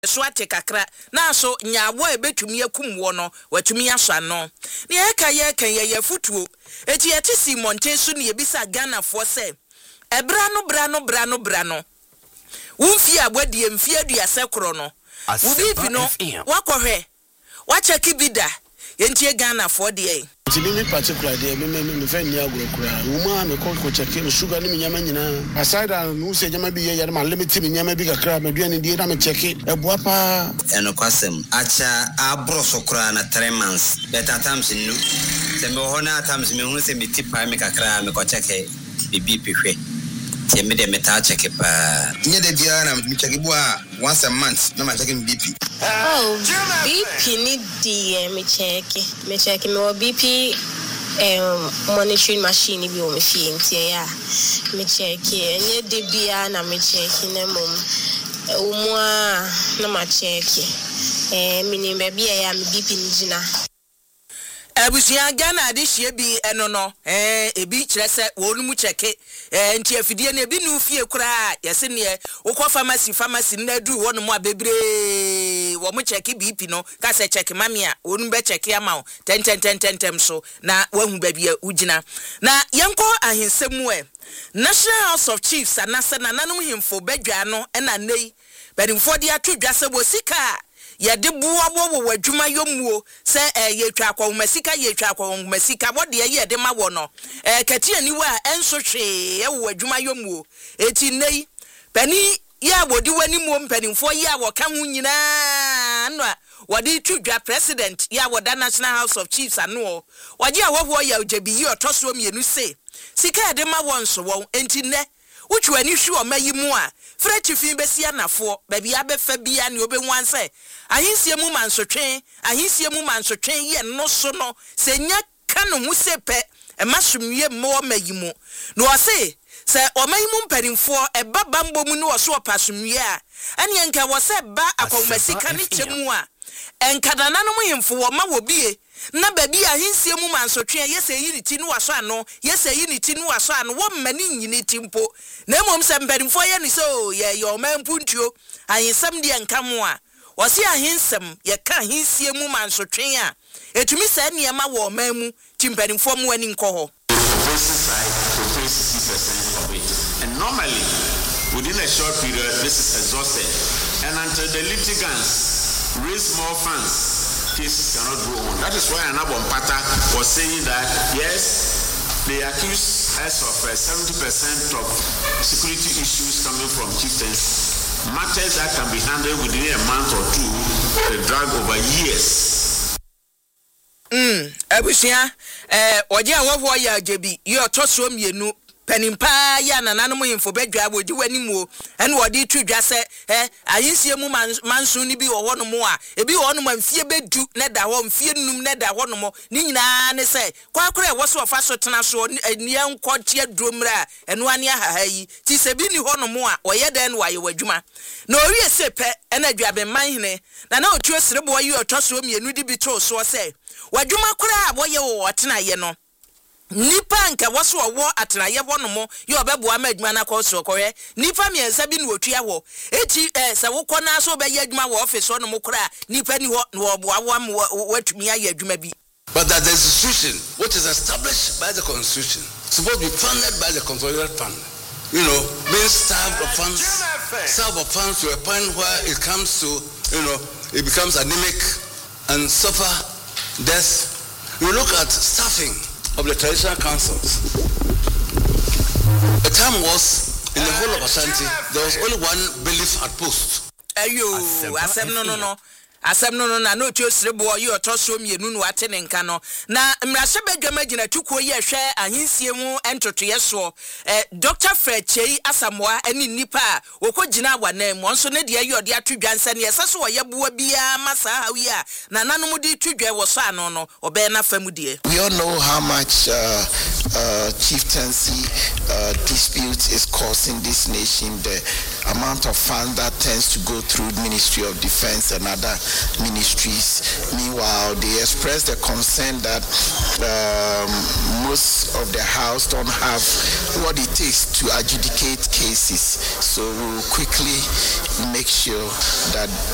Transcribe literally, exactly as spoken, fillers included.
swate kakra na so nyaabo ebetumi akum wo no watumi aswa no ne eka ye kan ye yefutuo eti yeti Simonte so ne yebisa Ghana fo se ebra no bra no bra no bra no wumfi abodie mfi aduase kro no wubi no wakohwe wacheki bida yentie Ghana fo de Timi particular de me me me fe ni agro kura uma me ko ko check sugar ni nyama nyina aside and se nyama bi ye ma limit mi nyama bi kakra me duane die na me check e boa pa eno kwasem acha abro so kura na three months better times nu se me ho na times me hu se me tipa me kakra me ko check bibi pehwe se me de meta check pa nye de bia na me check boa once a month na ma check B P. Oh, B P need the me check me check me or B P um monitoring machine bi o me fie ntie ya me check nye de bia na me check na mom umwa na ma check eh mini me bia ya me B P ni gina Abusia Ghana adihie bi eno no eh ebi kire se wonu mu cheke eh nti afidie na ebi nu fie kura yese ne ukọ pharmacy pharmacy na du wonu mu abebre wo mu cheke B P no ka se cheke mami a wonu be cheke ama ten ten ten ten tem so na wahu ba bia ugina na yenko ahensemu e National House of Chiefs anase na nanum himfo badwa no na nei badimfo de atodwa se bo sika ya de buwa wo wo adwuma yomuo se eh ye twa kwa masika ye twa kwa masika wo de ye de ma wo no eh kati aniwa enso hwe ye wo adwuma yomuo eti nei pani ya bodi wani mu mpanimfo ya wo ka hu nyina no a wodi tudwa president ya wo da National House of Chiefs ano waje awoho ya ojebi yi otoso mienu se sika de ma wo nso wo enti ne uchu ani hwe o mayi mu a freti fin besia nafo ba bia befa bia ne obenwanse ahinsie mu mansotwen ahinsie mu mansotwen ye no so no se nya kanu mu sepe e masumye mo mayi mu no ose se o mayi mu mpanimfo e baba mbom ne wo so opasumye a ane enka wo se ba akomasika ne chemu a enkadana no mu himfo wo ma wo bie na baby ahinsie mu mansotwe yese yi ni ti no waso ano yese yi ni ti no waso ano wo mani nyini timpo na mom se mpadimfo ye ni so ye yo mampuntuo ahinsam de nkamo a wose ahinsam ye ka ahinsie mu mansotwe a etumi sa niema wo mamu timpadimfo mu ani nko ho and normally within a short period this is exhausted and until the litigants raise more funds cases cannot go on. That is why Anabon Pata was saying that yes, they accuse us of uh, seventy percent of security issues coming from chieftains. Matters that can be handled within a month or two, they drag over years. Hmm, Abusia, eh, Oja Wawa ya Jebi, you are tosso mienu. Penimpa ya na nanum himfo badwa wodi wanimu ene wodi tudwa se eh ahinsie mu manso ni bi wo hono mu a ebi wo hono mfie bedu ne da ho mfie num ne da hono mo ni nyina ne se kwakora e wo so fa so tena so ni enkotie dromra eno ane ahaha yi ti se bi ni hono mu a oye den waye wadwuma na owie se pe ene adwabe manhene na na otu esrebo yi otoso mienu di bi to so se wadwuma kora a boye wo otena ye no nipa nka waso wo atraye honomo ye obeboa madwuma na kwaso koye nipa miensa bi no otua ho eti eh se wo kona so be ye adwuma wo office honomo kora nipa ni ho no oboa wo watumi aye adwuma bi. But that the institution which is established by the constitution supposed to be funded by the consolidated fund, you know, being starved of funds, starved of funds to a point where it comes to, you know, it becomes anemic and suffer death. You look at staffing of the traditional councils. The time was in the whole of Ashanti, there was only one bailiff at post. Ayo, asem no no no. Asem no no na no tu osrebo yi otoso mienu no ate ne nka no na mrahye badwama gina tukuo ye hwe ahinsie mu entotoye so eh Doctor Fred Chei Asamoah ani nipa wokogina awana mu onso ne de ayi ode atodwa nsa ne yesa so ye boa bia masa hawi a na nanom de tudwa wo so ano no obe na famu de. We all know how much uh, uh, chieftaincy uh, disputes is causing this nation, the amount of funds that tends to go through Ministry of Defense and other ministries. Meanwhile, they express the concern that um, most of the house don't have what it takes to adjudicate cases. So we'll quickly make sure that